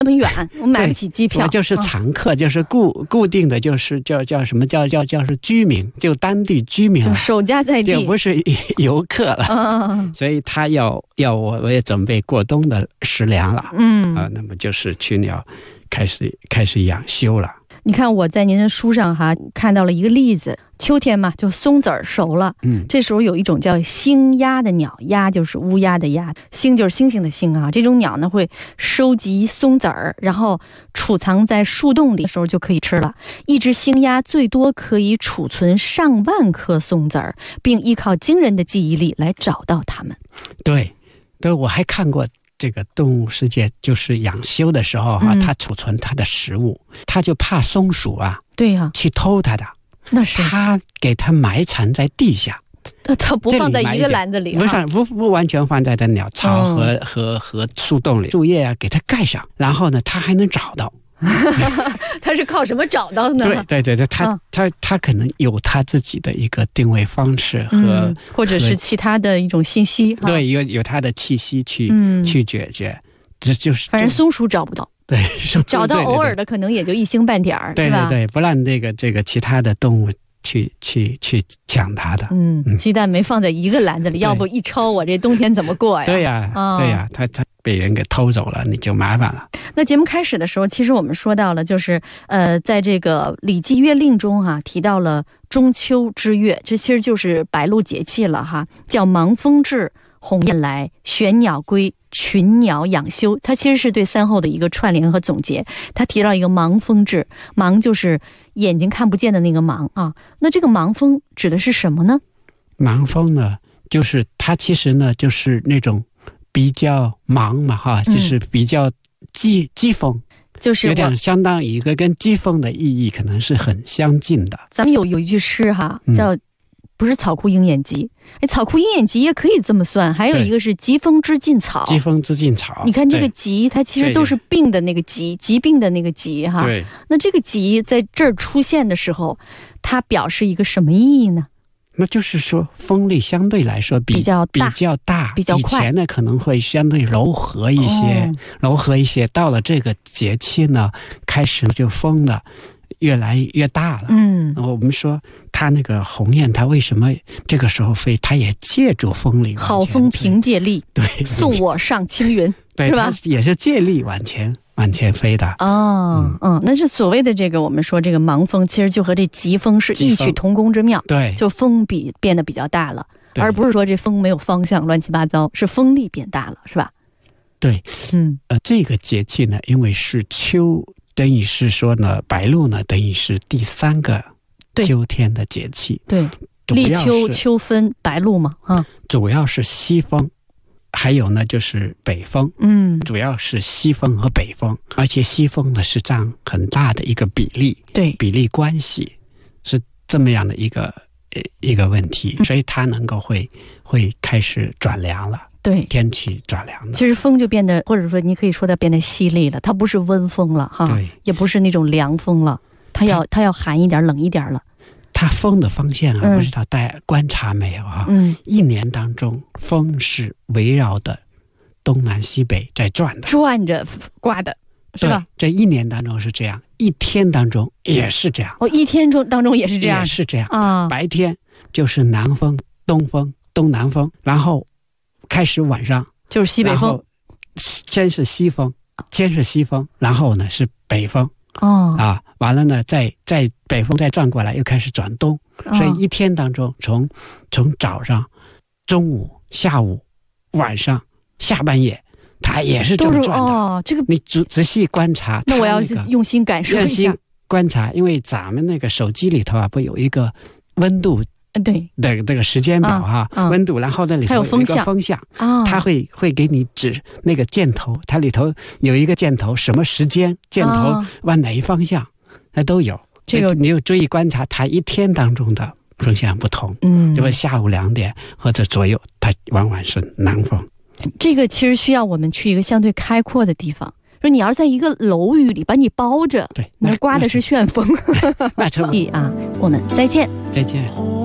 那么远，我买不起机票。 我就是常客，就是固定的，就是叫什么叫是居民，就当地居民了， 就守家在地， 就不是游客了。所以他要我也准备过冬的食粮了。那么就是去鸟开始养修了。 你看我在您的书上看到了一个例子，秋天嘛，就松子儿熟了，这时候有一种叫星鸦的鸟，鸦就是乌鸦的鸦，星就是星星的星啊。这种鸟呢会收集松子儿，然后储藏在树洞里的时候就可以吃了。一只星鸦最多可以储存上万颗松子儿，并依靠惊人的记忆力来找到它们。 对，我还看过。这个动物世界就是养修的时候它储存它的食物，它就怕松鼠对呀， 去偷它的， 那是它给它埋藏在地下， 它不放在一个篮子里， 不完全放在的鸟巢和树洞里，树叶给它盖上，然后呢，它还能找到。 他是靠什么找到呢？ 对，他可能有他自己的一个定位方式或者是其他的一种信息。 对，有他的气息去解决，这就是反正松鼠找不到。 对， 找到偶尔的可能也就一星半点儿， 对，不让这个其他的动物去抢它的。 鸡蛋没放在一个篮子里，要不一抄我这冬天怎么过呀？ 对呀，它被人给偷走了，你就麻烦了。 那节目开始的时候，其实我们说到了，就是在这个《礼记乐令》中提到了中秋之月，这其实就是白露节气了叫芒风至，鸿雁来，玄鸟归，群鸟养修。它其实是对三候的一个串联和总结。它提到一个芒风至，芒就是眼睛看不见的那个芒那这个芒风指的是什么呢？ 芒风呢，就是它其实呢就是那种比较忙嘛就是比较季风，就是有点相当于一个跟季风的意义可能是很相近的。 咱们有一句诗叫不是草枯鹰眼疾，草枯鹰眼疾也可以这么算，还有一个是疾风知劲草。 疾风知劲草， 你看这个疾，它其实都是病的那个疾，疾病的那个疾对， 那这个疾在这儿出现的时候，它表示一个什么意义呢？ 那就是说风力相对来说比较大， 比较快。 以前呢可能会相对柔和一些，到了这个节气呢，开始就风了越来越大了。我们说它那个鸿雁，它为什么这个时候飞？它也借助风力， 好风凭借力， 对， 送我上青云， 对， 是吧？ 它也是借力往前飞的。 那是所谓的这个我们说这个芒风，其实就和这疾风是异曲同工之妙。 对， 就风变得比较大了，而不是说这风没有方向，乱七八糟，是风力变大了，是吧？ 对，这个节气呢，因为是秋，等于是说呢，白露呢，等于是第3个秋天的节气。 对，立秋、秋分、白露嘛， 主要是西风。还有呢，就是北风，主要是西风和北风，而且西风呢是占很大的一个比例， 对， 比例关系是这么样的一个问题，所以它能够会开始转凉了， 对， 天气转凉了。 其实风就变得，或者说你可以说它变得犀利了，它不是温风了对， 也不是那种凉风了，它要寒一点、冷一点了。 它风的方向不知道大家观察没有一年当中风是围绕的东南西北在转着刮的，是吧？ 这一年当中是这样，一天当中也是这样。 一天当中也是这样， 也是这样白天就是南风、东风、东南风，然后开始晚上就是西北风， 先是西风，然后呢是北风。完了呢，在北风再转过来，又开始转东，所以一天当中，从早上、中午、下午、晚上、下半夜，它也是这么转的。这个你仔细观察， 那我要用心感受一下，用心观察，因为咱们那个手机里头不有一个温度。 对的这个时间表温度，然后那里头有一个风向它会给你指那个箭头，它里头有一个箭头，什么时间箭头往哪一方向，它都有。这个你有注意观察，它一天当中的风向不同。因为下午2点或者左右，它往往是南风。 这个其实需要我们去一个相对开阔的地方。说你要是在一个楼宇里把你包着， 对， 那刮的是旋风。 那成我们再见。